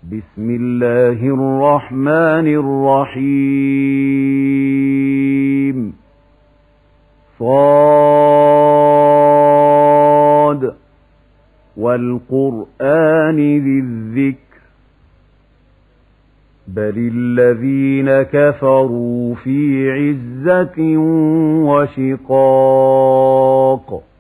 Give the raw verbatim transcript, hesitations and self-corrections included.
بسم الله الرحمن الرحيم صاد والقرآن ذي الذكر بل الذين كفروا في عزة وشقاق